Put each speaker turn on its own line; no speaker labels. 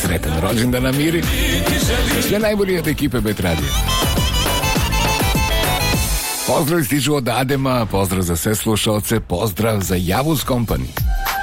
Sretan rođendan na Miri. Sve najbolje od ekipe Bet Radija. Pozdrav stižu od Adema, pozdrav za sve slušaoce, pozdrav za Javuz Company.